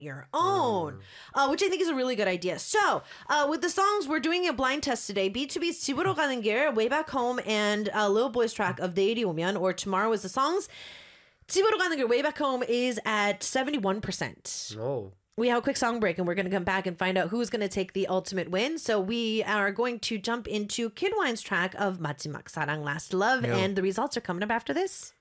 your own, which I think is a really good idea. So, with the songs, we're doing a blind test today. B2B's 집으로 가는 길, Way Back Home, and Lil Boy's track of 내일이 오면, or Tomorrow is the songs. 집으로 가는 길, Way Back Home is at 71%. Oh. We have a quick song break, and we're going to come back and find out who's going to take the ultimate win. So we are going to jump into Kid Wine's track of 마지막 사랑, Last Love, and the results are coming up after this.